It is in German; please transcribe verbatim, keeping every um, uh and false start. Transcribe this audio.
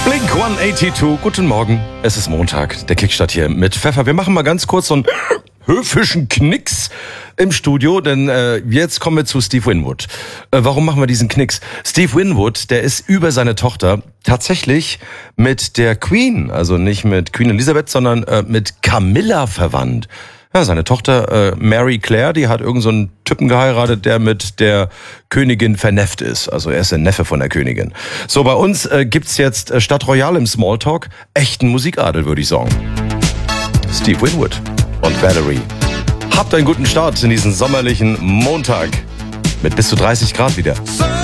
Blink hundertzweiundachtzig, guten Morgen. Es ist Montag, der Kickstart hier mit Pfeffer. Wir machen mal ganz kurz so einen höfischen Knicks im Studio, denn äh, jetzt kommen wir zu Steve Winwood. Äh, warum machen wir diesen Knicks? Steve Winwood, der ist über seine Tochter tatsächlich mit der Queen, also nicht mit Queen Elizabeth, sondern äh, mit Camilla verwandt. Ja, seine Tochter äh, Mary Claire, die hat irgend so einen Typen geheiratet, der mit der Königin vernefft ist. Also er ist der Neffe von der Königin. So, bei uns äh, gibt's jetzt äh, statt Royal im Smalltalk echten Musikadel, würde ich sagen. Steve Winwood und Valerie. Habt einen guten Start in diesen sommerlichen Montag mit bis zu dreißig Grad wieder.